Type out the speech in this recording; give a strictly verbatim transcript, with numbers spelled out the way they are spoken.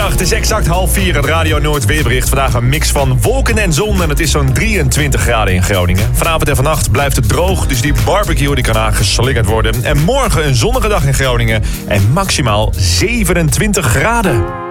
Goedemiddag, het is exact half vier. Het Radio Noord weerbericht. Vandaag een mix van wolken en zon. En het is zo'n drieëntwintig graden in Groningen. Vanavond en vannacht blijft het droog. Dus die barbecue die kan aangeslingerd worden. En morgen een zonnige dag in Groningen. En maximaal zevenentwintig graden.